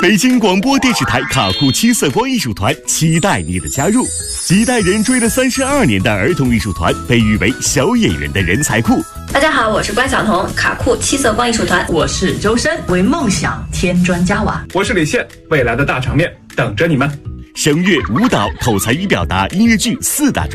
北京广播电视台卡酷七色光艺术团期待你的加入。几代人追了32年的儿童艺术团，被誉为小演员的人才库。 大家好，我是关晓彤，卡酷七色光艺术团。 我是周深，为梦想添砖加瓦。 我是李现，未来的大场面等着你们。 声乐、舞蹈、口才与表达、音乐剧4大